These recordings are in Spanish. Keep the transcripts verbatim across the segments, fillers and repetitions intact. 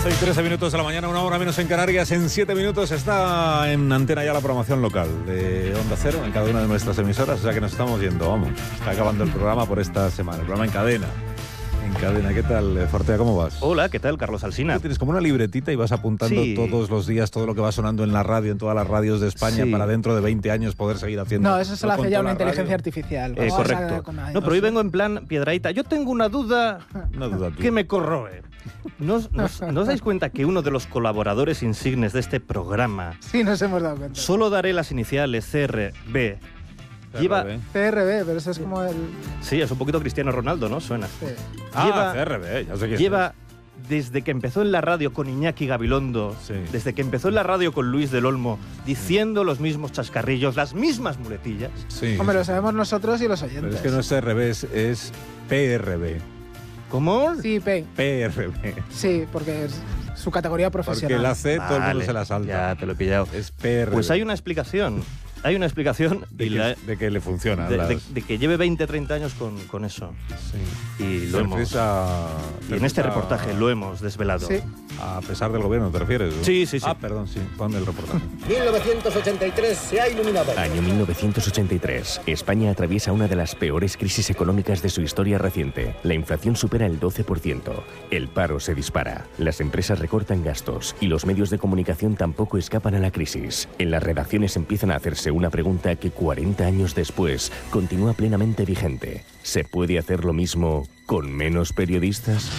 doce y trece minutos de la mañana, una hora menos en Canarias. En siete minutos está en antena ya la programación local de Onda Cero en cada una de nuestras emisoras. O sea que nos estamos yendo, vamos. Está acabando el programa por esta semana. El programa en cadena. En cadena, ¿qué tal, Fortea? ¿Cómo vas? Hola, ¿qué tal, Carlos Alsina? Tú tienes como una libretita y vas apuntando sí. todos los días todo lo que va sonando en la radio, en todas las radios de España, sí. para dentro de veinte años poder seguir haciendo. No, eso se lo hace ya una inteligencia artificial. Eh, correcto. No, pero hoy vengo en plan Piedrahita. Yo tengo una duda, una duda que me corroe. ¿No, no, ¿No os dais cuenta que uno de los colaboradores insignes de este programa... Sí, nos hemos dado cuenta. Solo daré las iniciales C R B. Lleva C R B, pero eso es como el... Sí, es un poquito Cristiano Ronaldo, ¿no? Suena. Sí. Ah, lleva, C R B, ya sé que Lleva, es. desde que empezó en la radio con Iñaki Gabilondo, sí. desde que empezó en la radio con Luis del Olmo, diciendo los mismos chascarrillos, las mismas muletillas. Sí. Hombre, lo sabemos nosotros y los oyentes. Pero es que no es C R B, es, es P R B. ¿Cómo? Sí, P. P R B. Sí, porque es su categoría profesional. Porque la C vale, todo el mundo se la salta. Ya te lo he pillado. Es P R B. Pues hay una explicación. Hay una explicación de, y que, la, de que le funciona. De, las... de, de que lleve veinte, treinta años con, con eso. Sí. Y lo hemos... A, y en este a... reportaje lo hemos desvelado. Sí. A pesar del gobierno, ¿te refieres? ¿No? Sí, sí, sí. Ah, perdón, sí. Pon el reportaje. mil novecientos ochenta y tres se ha iluminado. Año mil novecientos ochenta y tres. España atraviesa una de las peores crisis económicas de su historia reciente. La inflación supera el doce por ciento. El paro se dispara. Las empresas recortan gastos y los medios de comunicación tampoco escapan a la crisis. En las redacciones empiezan a hacerse una pregunta que cuarenta años después continúa plenamente vigente. ¿Se puede hacer lo mismo con menos periodistas?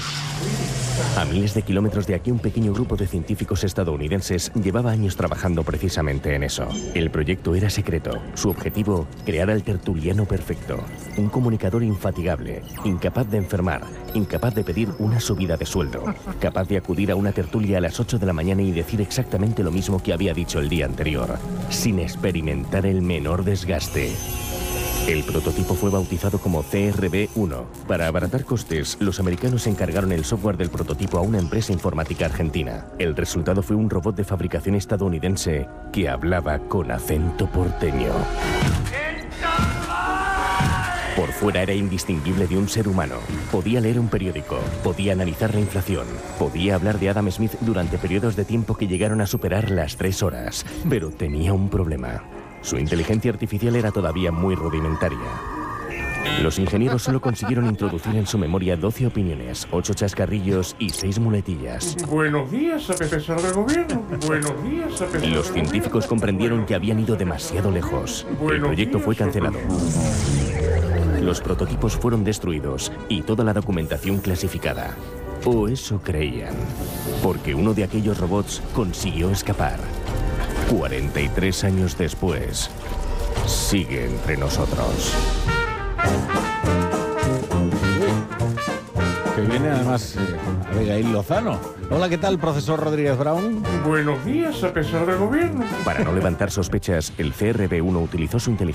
A miles de kilómetros de aquí, un pequeño grupo de científicos estadounidenses llevaba años trabajando precisamente en eso. El proyecto era secreto. Su objetivo, crear al tertuliano perfecto. Un comunicador infatigable, incapaz de enfermar, incapaz de pedir una subida de sueldo, capaz de acudir a una tertulia a las ocho de la mañana y decir exactamente lo mismo que había dicho el día anterior, sin experimentar el menor desgaste. El prototipo fue bautizado como C R B uno. Para abaratar costes, los americanos encargaron el software del prototipo a una empresa informática argentina. El resultado fue un robot de fabricación estadounidense que hablaba con acento porteño. Por fuera era indistinguible de un ser humano. Podía leer un periódico, podía analizar la inflación, podía hablar de Adam Smith durante periodos de tiempo que llegaron a superar las tres horas. Pero tenía un problema. Su inteligencia artificial era todavía muy rudimentaria. Los ingenieros solo consiguieron introducir en su memoria doce opiniones, ocho chascarrillos y seis muletillas. Buenos días, a pesar del gobierno. Buenos días, a pesar del Los científicos comprendieron que habían ido demasiado lejos. El proyecto fue cancelado. Los prototipos fueron destruidos y toda la documentación clasificada. O eso creían. Porque uno de aquellos robots consiguió escapar. cuarenta y tres años después, sigue entre nosotros. Que viene además eh, Abigail Lozano. Hola, ¿qué tal, profesor Rodríguez Brown? Buenos días, a pesar del gobierno. Para no levantar sospechas, el C R B uno utilizó su inteligencia